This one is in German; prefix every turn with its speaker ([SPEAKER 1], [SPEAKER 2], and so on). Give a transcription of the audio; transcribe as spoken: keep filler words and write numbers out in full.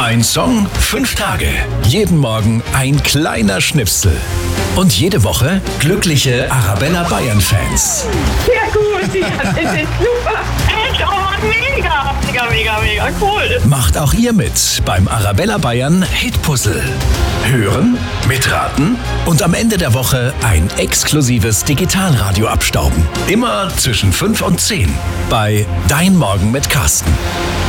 [SPEAKER 1] Ein Song, fünf Tage. Jeden Morgen ein kleiner Schnipsel. Und jede Woche glückliche Arabella Bayern-Fans.
[SPEAKER 2] Ja gut, ja, das ist super. Echt, oh Mann, mega, mega, mega, mega cool.
[SPEAKER 1] Macht auch ihr mit beim Arabella Bayern Hitpuzzle. Hören, mitraten und am Ende der Woche ein exklusives Digitalradio abstauben. Immer zwischen fünf und zehn bei Dein Morgen mit Carsten.